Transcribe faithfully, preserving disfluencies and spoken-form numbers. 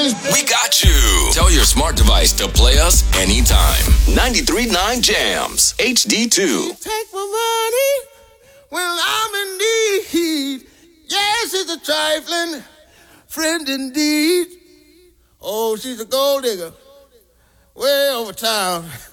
We got you. Tell your smart device to play us anytime. ninety-three point nine Jams, H D two. Take my money when I'm in need. Yes, it's a trifling friend indeed. Oh, she's a gold digger way over town.